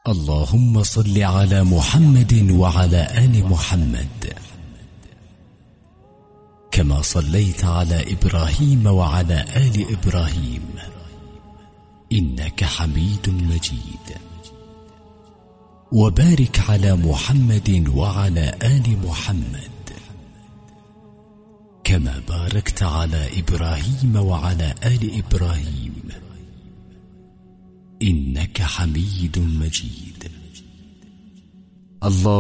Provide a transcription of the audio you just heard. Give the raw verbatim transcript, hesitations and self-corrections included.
اللهم صل على محمد وعلى آل محمد كما صليت على إبراهيم وعلى آل إبراهيم إنك حميد مجيد. وبارك على محمد وعلى آل محمد كما باركت على إبراهيم وعلى آل إبراهيم إنك حميد مجيد. الله